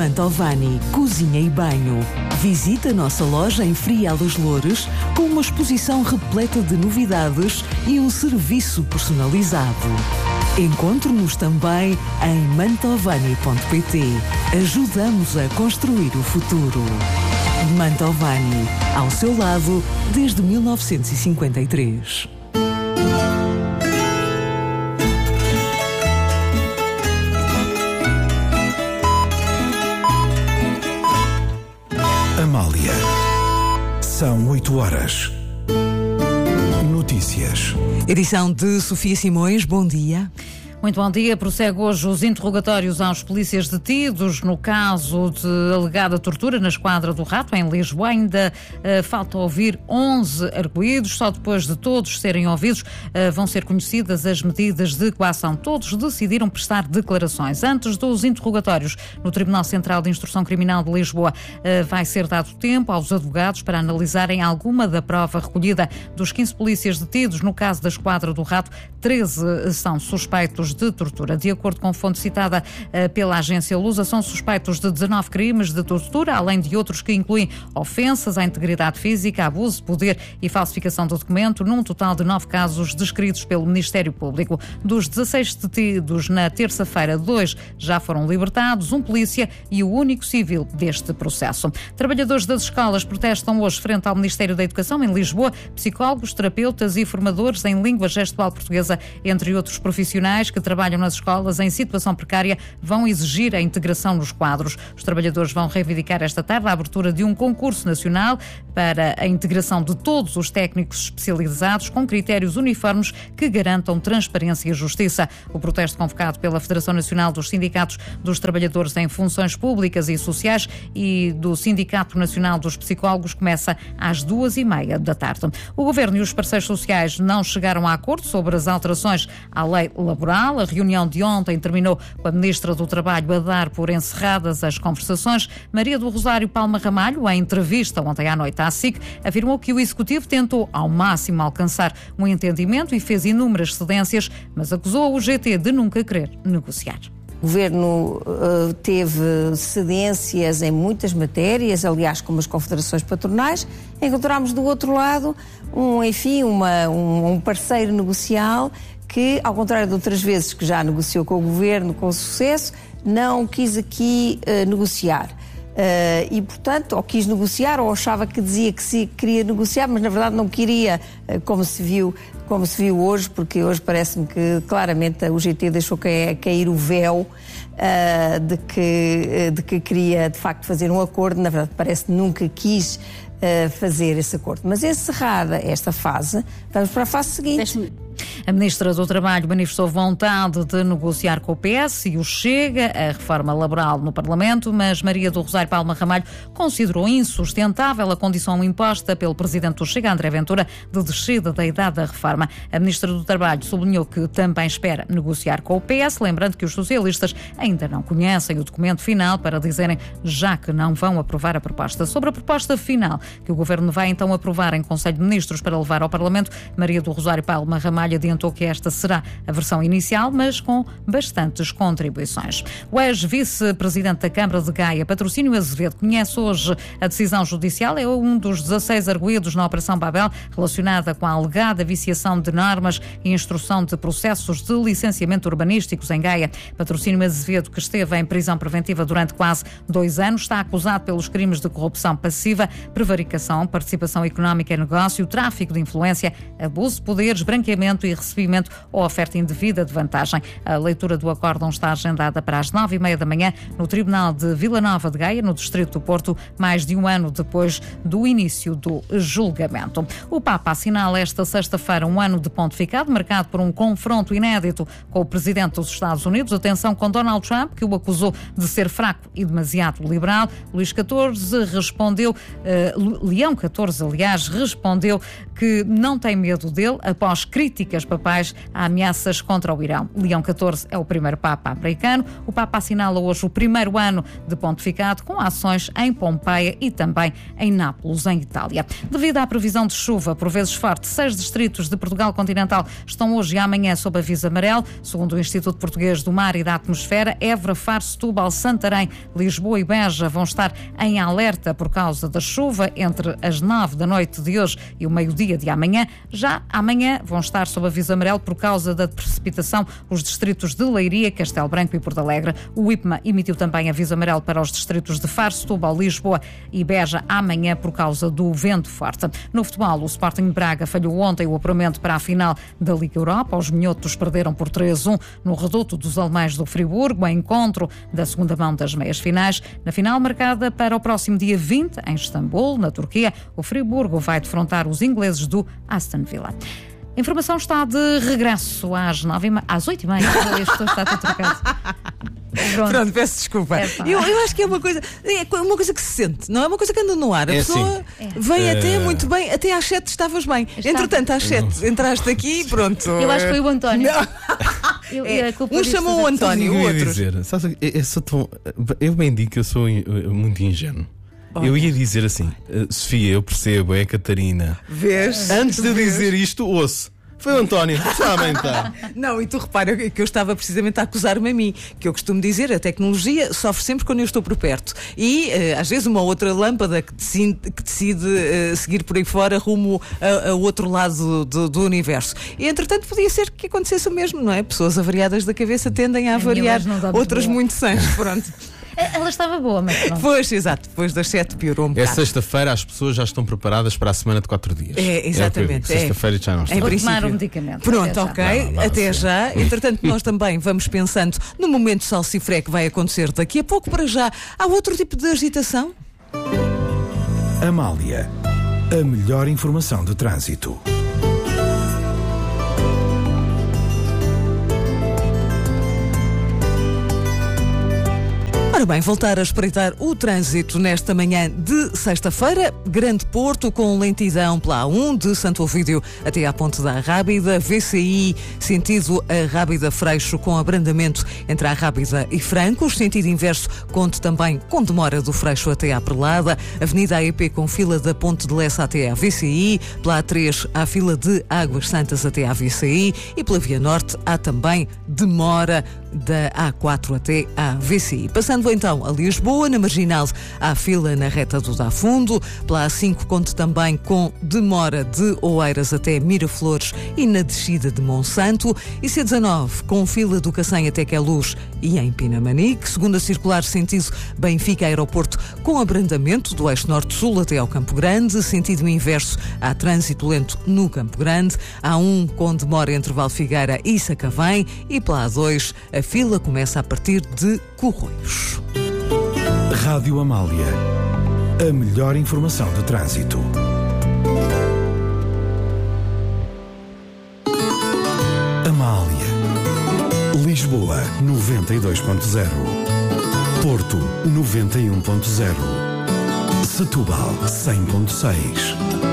Mantovani, cozinha e banho. Visita a nossa loja em Frial dos Loures com uma exposição repleta de novidades e um serviço personalizado. Encontre-nos também em mantovani.pt. Ajudamos a construir o futuro. Mantovani, ao seu lado desde 1953. Amália. São 8h. Notícias. Edição de Sofia Simões. Bom dia. Muito bom dia. Prossegue hoje os interrogatórios aos polícias detidos no caso de alegada tortura na Esquadra do Rato, em Lisboa. Ainda falta ouvir 11 arguidos. Só depois de todos serem ouvidos vão ser conhecidas as medidas de coação. Todos decidiram prestar declarações. Antes dos interrogatórios no Tribunal Central de Instrução Criminal de Lisboa, vai ser dado tempo aos advogados para analisarem alguma da prova recolhida. Dos 15 polícias detidos no caso da Esquadra do Rato, 13 são suspeitos de tortura. De acordo com fonte citada pela agência Lusa, são suspeitos de 19 crimes de tortura, além de outros que incluem ofensas à integridade física, abuso de poder e falsificação do documento, num total de 9 casos descritos pelo Ministério Público. Dos 16 detidos na terça-feira, 2 já foram libertados, um polícia e o único civil deste processo. Trabalhadores das escolas protestam hoje frente ao Ministério da Educação em Lisboa. Psicólogos, terapeutas e formadores em língua gestual portuguesa, entre outros profissionais que trabalham nas escolas em situação precária, vão exigir a integração nos quadros. Os trabalhadores vão reivindicar esta tarde a abertura de um concurso nacional para a integração de todos os técnicos especializados com critérios uniformes que garantam transparência e justiça. O protesto convocado pela Federação Nacional dos Sindicatos dos Trabalhadores em Funções Públicas e Sociais e do Sindicato Nacional dos Psicólogos começa às 2h30 da tarde. O Governo e os parceiros sociais não chegaram a acordo sobre as alterações à lei laboral. A reunião de ontem terminou com a Ministra do Trabalho a dar por encerradas as conversações. Maria do Rosário Palma Ramalho, em entrevista ontem à noite à SIC, afirmou que o Executivo tentou ao máximo alcançar um entendimento e fez inúmeras cedências, mas acusou o GT de nunca querer negociar. O Governo teve cedências em muitas matérias, aliás, como as confederações patronais. Encontramos do outro lado um parceiro negocial que, ao contrário de outras vezes que já negociou com o Governo com sucesso, não quis aqui negociar. E, portanto, ou quis negociar ou achava que dizia que se queria negociar, mas na verdade não queria, como se viu hoje, porque hoje parece-me que claramente o GT deixou cair o véu de que queria de facto fazer um acordo. Na verdade parece que nunca quis fazer esse acordo. Mas encerrada esta fase, vamos para a fase seguinte. A Ministra do Trabalho manifestou vontade de negociar com o PS e o Chega a reforma laboral no Parlamento, mas Maria do Rosário Palma Ramalho considerou insustentável a condição imposta pelo Presidente do Chega, André Ventura, de descida da idade da reforma. A Ministra do Trabalho sublinhou que também espera negociar com o PS, lembrando que os socialistas ainda não conhecem o documento final para dizerem já que não vão aprovar a proposta. Sobre a proposta final, que o Governo vai então aprovar em Conselho de Ministros para levar ao Parlamento, Maria do Rosário Palma Ramalho adiantou que esta será a versão inicial, mas com bastantes contribuições. O ex-vice-presidente da Câmara de Gaia, Patrocínio Azevedo, conhece hoje a decisão judicial. É um dos 16 arguidos na Operação Babel, relacionada com a alegada viciação de normas e instrução de processos de licenciamento urbanísticos em Gaia. Patrocínio Azevedo, que esteve em prisão preventiva durante quase 2 anos, está acusado pelos crimes de corrupção passiva, prevaricação, participação económica em negócio, tráfico de influência, abuso de poderes, branqueamento e recebimento ou oferta indevida de vantagem. A leitura do acórdão está agendada para as 9h30 da manhã no Tribunal de Vila Nova de Gaia, no Distrito do Porto, mais de um ano depois do início do julgamento. O Papa assinala esta sexta-feira um ano de pontificado, marcado por um confronto inédito com o Presidente dos Estados Unidos. Atenção com Donald Trump, que o acusou de ser fraco e demasiado liberal. Leão XIV, aliás, respondeu que não tem medo dele após críticas papais a ameaças contra o Irão. Leão XIV é o primeiro Papa americano. O Papa assinala hoje o primeiro ano de pontificado, com ações em Pompeia e também em Nápoles, em Itália. Devido à previsão de chuva, por vezes forte, 6 distritos de Portugal continental estão hoje e amanhã sob aviso amarelo. Segundo o Instituto Português do Mar e da Atmosfera, Évora, Faro, Setúbal, Santarém, Lisboa e Beja vão estar em alerta por causa da chuva entre as 9 da noite de hoje e o meio-dia de amanhã. Já amanhã vão estar sob aviso amarelo por causa da precipitação os distritos de Leiria, Castelo Branco e Porto Alegre. O IPMA emitiu também aviso amarelo para os distritos de Faro, Setúbal, Lisboa e Beja amanhã por causa do vento forte. No futebol, o Sporting Braga falhou ontem o apuramento para a final da Liga Europa. Os minhotos perderam por 3-1 no reduto dos alemães do Friburgo, em encontro da segunda mão das meias finais. Na final marcada para o próximo dia 20, em Istambul, na Turquia, o Friburgo vai defrontar os ingleses do Aston Villa. A informação está de regresso às 8h30. Está tudo trocado. Pronto, peço desculpa. Eu acho que é uma coisa que se sente, não é uma coisa que anda no ar. A pessoa vem até muito bem, até às 7 estavas bem. Entretanto, às 7 entraste aqui e pronto. Eu acho que foi o António. Um chamou o António, o outro. Eu bem digo que eu sou muito ingênuo. Eu ia dizer assim, Sofia, eu percebo, é a Catarina. Vês? Antes de eu dizer isto, ouço. Foi o António, sabem, tá? Não, e tu repara que eu estava precisamente a acusar-me a mim, que eu costumo dizer, a tecnologia sofre sempre quando eu estou por perto. E às vezes uma outra lâmpada que decide seguir por aí fora rumo ao outro lado do universo. E entretanto podia ser que acontecesse o mesmo, não é? Pessoas avariadas da cabeça tendem a avariar, outras muito sãs, pronto. Ela estava boa, mas pronto. Pois, exato, depois das 7 piorou um bocado. É sexta-feira, as pessoas já estão preparadas para a semana de 4 dias. É, exatamente. Sexta-feira já não está. Vou tomar um medicamento. Pronto, ok, até já. Entretanto, nós também vamos pensando no momento salsifré que vai acontecer daqui a pouco. Para já, há outro tipo de agitação? Amália, a melhor informação de trânsito. Ora bem, voltar a espreitar o trânsito nesta manhã de sexta-feira. Grande Porto com lentidão pela A1 de Santo Ovídio até à Ponte da Rábida. VCI, sentido a Rábida Freixo com abrandamento entre a Rábida e Francos. Sentido inverso, conte também com demora do Freixo até à Prelada. Avenida AEP com fila da Ponte de Lessa até à VCI. Pela A3 há fila de Águas Santas até à VCI. E pela Via Norte há também demora da A4 até à VCI. Passando então a Lisboa, na Marginal há fila na reta do Dá Fundo. Pela A5 conte também com demora de Oeiras até Miraflores e na descida de Monsanto. E C19 com fila do Cacém até Queluz e em Pinamanique. Segunda circular sentido Benfica Aeroporto com abrandamento do eixo norte-sul até ao Campo Grande. Sentido inverso há trânsito lento no Campo Grande. A1 com demora entre Valfigueira e Sacavém. E pela A2 a fila começa a partir de Corroios. Rádio Amália, a melhor informação de trânsito. Amália, Lisboa 92.0, Porto 91.0, Setúbal 100.6.